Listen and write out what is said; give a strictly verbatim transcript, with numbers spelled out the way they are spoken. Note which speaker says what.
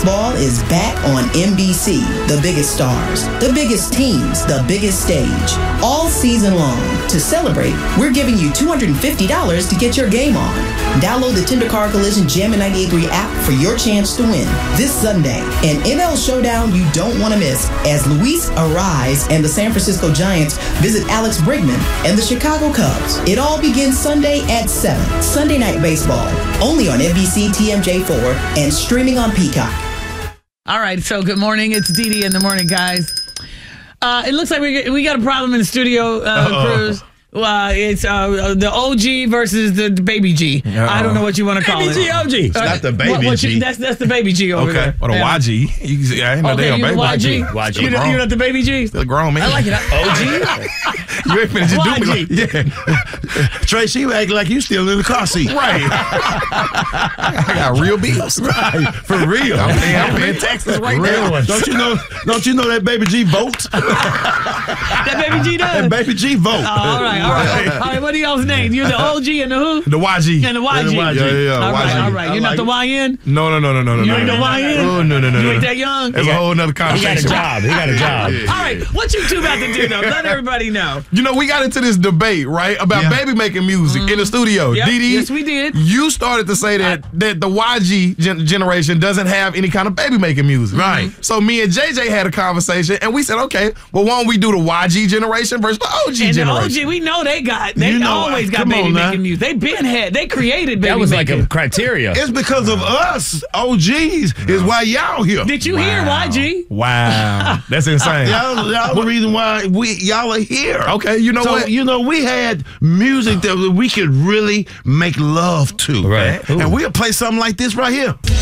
Speaker 1: Baseball is back on N B C. The biggest stars, the biggest teams, the biggest stage. All season long. To celebrate, we're giving you two hundred fifty dollars to get your game on. Download the Tender Car Collision Jammin' ninety-eight point three app for your chance to win. This Sunday, an N L showdown you don't want to miss as Luis Arraez and the San Francisco Giants visit Alex Bregman and the Chicago Cubs. It all begins Sunday at seven. Sunday Night Baseball, only on N B C T M J four and streaming on Peacock.
Speaker 2: All right, so good morning. It's Dee Dee in the morning, guys. Uh, it looks like we we got a problem in the studio, uh, Cruz. Uh, it's uh, the O G versus the, the baby G. Uh-oh. I don't know what you want to call
Speaker 3: baby
Speaker 2: it.
Speaker 3: G, O G.
Speaker 4: It's uh, not the baby
Speaker 2: what, what
Speaker 4: G.
Speaker 2: You, that's that's the baby G over
Speaker 3: okay.
Speaker 2: there.
Speaker 3: Okay, or the yeah. Y G. You can see, I ain't know
Speaker 2: okay,
Speaker 3: they on baby
Speaker 2: Y G.
Speaker 3: Y G.
Speaker 2: You know, you're not the baby G?
Speaker 3: Still grown, man.
Speaker 2: I like it. O G?
Speaker 3: You ain't finna just do me like, yeah.
Speaker 4: Tracy, you act like you still in the car seat.
Speaker 3: Right. I got real bills.
Speaker 4: Right. For real.
Speaker 3: I'm, I'm in Texas right
Speaker 4: real
Speaker 3: now.
Speaker 4: Ones. Don't you know Don't you know that baby G votes?
Speaker 2: That baby G does?
Speaker 4: That baby G vote.
Speaker 2: Oh, all right, all right. All right, what are y'all's names? You're the O G and the who?
Speaker 3: The Y G.
Speaker 2: And the Y G.
Speaker 4: And the Y G.
Speaker 3: Yeah, yeah, yeah.
Speaker 2: All
Speaker 3: Y G.
Speaker 2: right, all right. You're
Speaker 4: like
Speaker 2: not the Y N?
Speaker 3: No, no, no, no, no, no.
Speaker 2: You ain't
Speaker 3: no,
Speaker 2: the Y N?
Speaker 3: Oh, no, no, no.
Speaker 2: You
Speaker 3: no.
Speaker 2: ain't that young?
Speaker 3: That's a whole nother conversation.
Speaker 5: He got a job. He got a job.
Speaker 2: All right, what you two about to do, though? Let everybody know.
Speaker 3: You know, we got into this debate, right, about
Speaker 4: yeah.
Speaker 3: baby making music mm. in the studio.
Speaker 2: Yep.
Speaker 3: Dee Dee,
Speaker 2: yes, we did.
Speaker 3: You started to say that, I, that the Y G gen- generation doesn't have any kind of baby making music.
Speaker 4: Right.
Speaker 3: So me and J J had a conversation, and we said, okay, well, why don't we do the Y G generation versus the O G
Speaker 2: and
Speaker 3: generation?
Speaker 2: And the O G, we know they got, they
Speaker 4: you know,
Speaker 2: always got baby making music. They been had, they created baby
Speaker 5: That was
Speaker 2: making.
Speaker 5: like a criteria.
Speaker 4: It's because of us, O Gs, no. is why y'all here.
Speaker 2: Did you
Speaker 3: wow.
Speaker 2: hear Y G?
Speaker 3: Wow. That's insane.
Speaker 4: y'all, y'all the reason why we y'all are here.
Speaker 3: Okay, you know
Speaker 4: so,
Speaker 3: what?
Speaker 4: You know, we had music that we could really make love to.
Speaker 5: Right.
Speaker 4: And we'll play something like this right here.